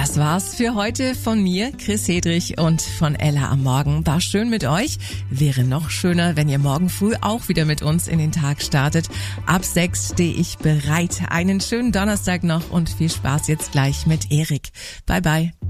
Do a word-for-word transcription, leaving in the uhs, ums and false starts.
Das war's für heute von mir, Chris Hedrich, und von Ella am Morgen. War schön mit euch. Wäre noch schöner, wenn ihr morgen früh auch wieder mit uns in den Tag startet. Ab sechs stehe ich bereit. Einen schönen Donnerstag noch und viel Spaß jetzt gleich mit Erik. Bye bye.